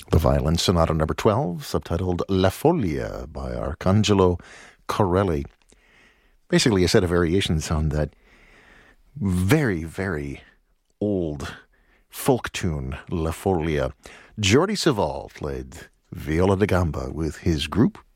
The Violin Sonata number 12, subtitled La Folia by Arcangelo Corelli. Basically a set of variations on that very, very old folk tune, La Folia. Jordi Savall played viola da gamba with his group.